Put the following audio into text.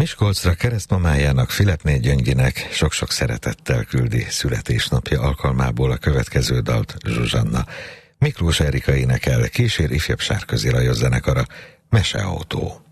Miskolcra keresztmamájának, Filetné Gyöngyinek sok-sok szeretettel küldi születésnapja alkalmából a következő dalt Zsuzsanna. Miklós Erika énekel, kísér ifjabb Sárközi Lajos zenekara, Meseautó.